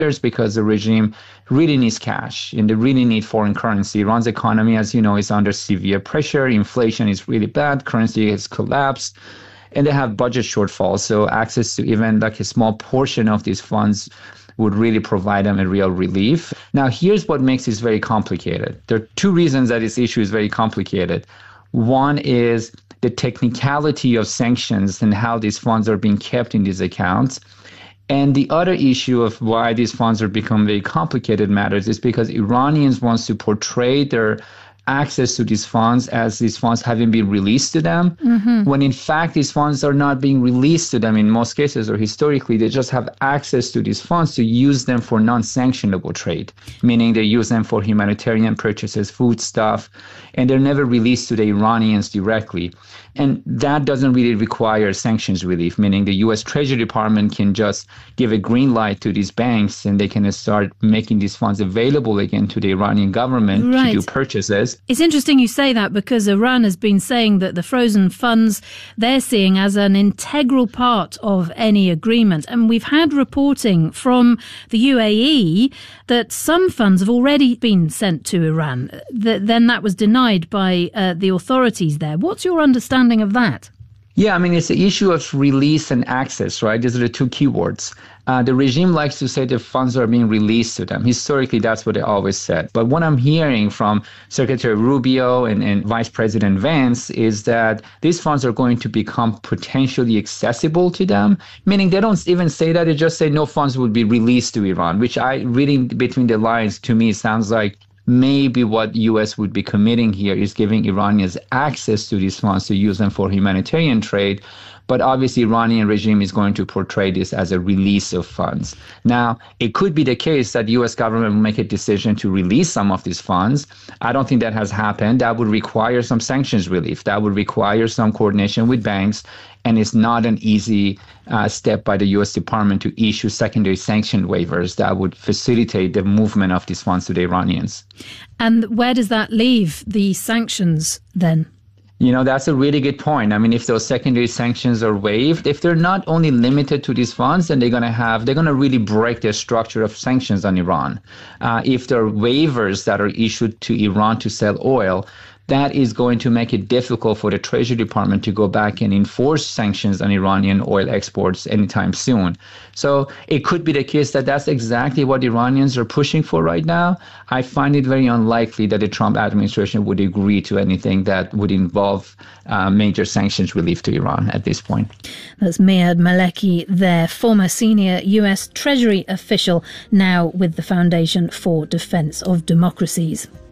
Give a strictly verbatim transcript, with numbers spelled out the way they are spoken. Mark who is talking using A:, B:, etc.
A: because the regime really needs cash and they really need foreign currency. Iran's economy, as you know, is under severe pressure. Inflation is really bad. Currency has collapsed. And they have budget shortfalls. So access to even like a small portion of these funds would really provide them a real relief. Now, here's what makes this very complicated. There are two reasons that this issue is very complicated. One is the technicality of sanctions and how these funds are being kept in these accounts. And the other issue of why these funds are become very complicated matters is because Iranians want to portray their access to these funds as these funds having been released to them, mm-hmm. when in fact these funds are not being released to them in most cases, or historically they just have access to these funds to use them for non-sanctionable trade, meaning they use them for humanitarian purchases, food stuff, and they're never released to the Iranians directly. And that doesn't really require sanctions relief, meaning the U S Treasury Department can just give a green light to these banks and they can start making these funds available again to the Iranian government right. to do purchases.
B: It's interesting you say that because Iran has been saying that the frozen funds they're seeing as an integral part of any agreement. And we've had reporting from the U A E that some funds have already been sent to Iran. That, then that was denied by uh, the authorities there. What's your understanding of that?
A: Yeah, I mean, it's the issue of release and access, right? These are the two keywords. Uh, the regime likes to say the funds are being released to them. Historically, that's what they always said. But what I'm hearing from Secretary Rubio and, and Vice President Vance is that these funds are going to become potentially accessible to them, meaning they don't even say that. They just say no funds will be released to Iran, which I, reading between the lines, to me sounds like maybe what U S would be committing here is giving Iranians access to these funds to use them for humanitarian trade. But obviously, Iranian regime is going to portray this as a release of funds. Now, it could be the case that the U S government will make a decision to release some of these funds. I don't think that has happened. That would require some sanctions relief. That would require some coordination with banks. And it's not an easy uh, step by the U S Department to issue secondary sanction waivers that would facilitate the movement of these funds to the Iranians.
B: And where does that leave the sanctions then?
A: You know, that's a really good point. I mean, if those secondary sanctions are waived, if they're not only limited to these funds, then they're going to have, they're going to really break the structure of sanctions on Iran. Uh, if there are waivers that are issued to Iran to sell oil, that is going to make it difficult for the Treasury Department to go back and enforce sanctions on Iranian oil exports anytime soon. So it could be the case that that's exactly what Iranians are pushing for right now. I find it very unlikely that the Trump administration would agree to anything that would involve uh, major sanctions relief to Iran at this point.
B: That's Mehad Maleki there, former senior U S Treasury official, now with the Foundation for Defense of Democracies.